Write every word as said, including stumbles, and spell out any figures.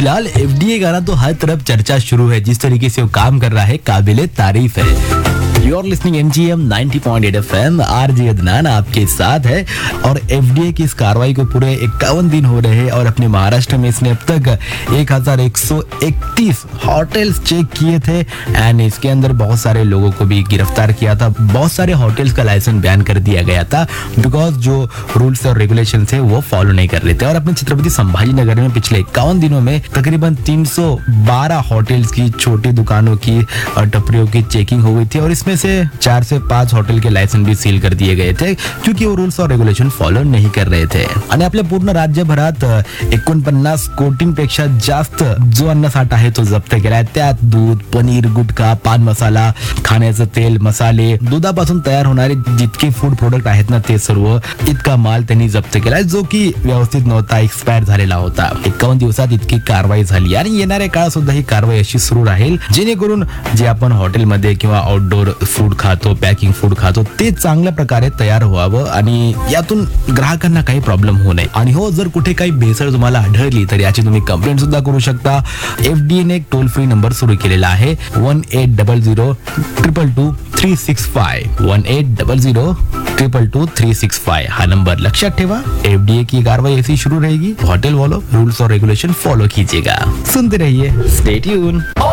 फिलहाल एफडीए का ना तो हर तरफ चर्चा शुरू है, जिस तरीके से वो काम कर रहा है काबिले तारीफ है। You R listening MGM ninety point eight FM, RJ Adnan आपके साथ है। और एफडीए की इस कार्रवाई को पूरे इक्यावन दिन हो रहे हैं और अपने महाराष्ट्र में इसने अब तक एक हज़ार एक सौ इकतीस होटल्स चेक किए थे एंड इसके अंदर बहुत सारे लोगों को भी गिरफ्तार किया था। बहुत सारे होटल्स का लाइसेंस बैन कर दिया गया था बिकॉज जो रूल्स और रेगुलेशन थे वो फॉलो नहीं कर रहे थे। और अपने छत्रपति संभाजी नगर में पिछले इक्यावन दिनों में तकरीबन तीन सौ बारह होटल्स की, छोटी दुकानों की और टपरियों की चेकिंग हो गई थी और इसमें से चार से पाच होटल के लायसन भी सील कर दिए गए थे क्योंकि वो रूल्स और रेग्युलेशन फॉलो नाही कर रहे थे। आणि आपल्या पूर्ण राज्यभरात एकोणपन्नास कोटींपेक्षा जास्त जो अन्नसाठा आहे तो जप्त केलाय। त्यात दूध, पनीर, गुटखा, पान मसाला, खाण्याचं तेल, मसाले, दुधापासून तयार होणारे जितके फूड प्रोडक्ट आहेत ना ते सर्व इतका माल त्यांनी जप्त केलाय जो की व्यवस्थित नव्हता, एक्सपायर झालेला होता। एकावन्न दिवसात इतकी कारवाई झाली आणि येणाऱ्या काळात सुद्धा ही कारवाई अशी सुरू राहील जेणेकरून जे आपण हॉटेलमध्ये किंवा आउटडोर फूड खातो, पॅकिंग फूड खातो ते चांगल्या प्रकारे तयार व्हावं आणि यातून ग्राहकांना काही प्रॉब्लेम होऊ नये। आणि हो, जर कुठे काही भेसळ तुम्हाला आढळली तर याची तुम्ही कंप्लेंट सुद्धा करू शकता। एफडीए ने एक टोल फ्री नंबर सुरू केलेला आहे one eight double zero triple two three six five one eight double zero triple two three six five हा नंबर लक्षात ठेवा। एफडीए की कार्रवाई ऐसी शुरू रहेगी, होटल वालों रूल्स और रेगुलेशन फॉलो कीजिएगा। सुनते रहिए, स्टे ट्यून।